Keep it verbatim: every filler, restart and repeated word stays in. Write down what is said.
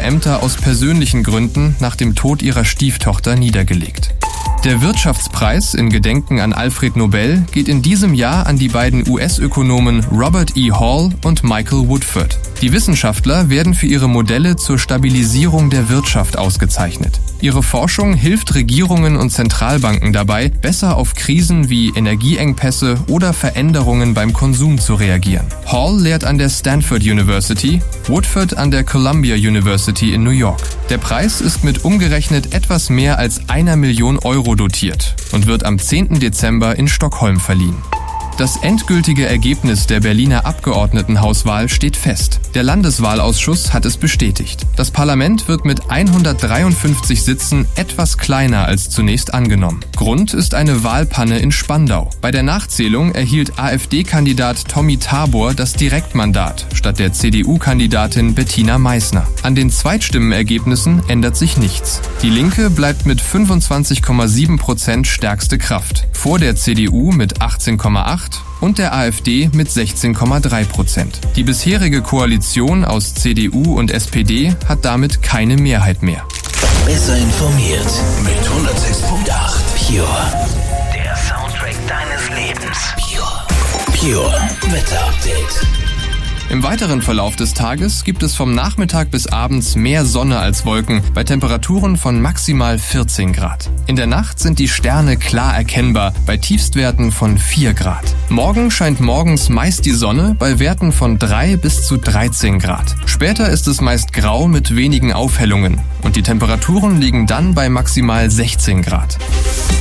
Ämter aus persönlichen Gründen nach dem Tod ihrer Stieftochter niedergelegt. Der Wirtschaftspreis in Gedenken an Alfred Nobel geht in diesem Jahr an die beiden U S-Ökonomen Robert E. Hall und Michael Woodford. Die Wissenschaftler werden für ihre Modelle zur Stabilisierung der Wirtschaft ausgezeichnet. Ihre Forschung hilft Regierungen und Zentralbanken dabei, besser auf Krisen wie Energieengpässe oder Veränderungen beim Konsum zu reagieren. Hall lehrt an der Stanford University, Woodford an der Columbia University in New York. Der Preis ist mit umgerechnet etwas mehr als einer Million Euro dotiert und wird am zehnten Dezember in Stockholm verliehen. Das endgültige Ergebnis der Berliner Abgeordnetenhauswahl steht fest. Der Landeswahlausschuss hat es bestätigt. Das Parlament wird mit hundertdreiundfünfzig Sitzen etwas kleiner als zunächst angenommen. Grund ist eine Wahlpanne in Spandau. Bei der Nachzählung erhielt AfD-Kandidat Tommy Tabor das Direktmandat statt der C D U-Kandidatin Bettina Meissner. An den Zweitstimmenergebnissen ändert sich nichts. Die Linke bleibt mit fünfundzwanzig Komma sieben Prozent stärkste Kraft, vor der C D U mit achtzehn Komma acht und der AfD mit sechzehn Komma drei Prozent. Die bisherige Koalition aus C D U und S P D hat damit keine Mehrheit mehr. Besser informiert mit hundertsechs Komma acht Pure. Der Soundtrack deines Lebens. Pure. Pure Wetter-Update. Im weiteren Verlauf des Tages gibt es vom Nachmittag bis abends mehr Sonne als Wolken bei Temperaturen von maximal vierzehn Grad. In der Nacht sind die Sterne klar erkennbar bei Tiefstwerten von vier Grad. Morgen scheint morgens meist die Sonne bei Werten von drei bis zu dreizehn Grad. Später ist es meist grau mit wenigen Aufhellungen und die Temperaturen liegen dann bei maximal sechzehn Grad.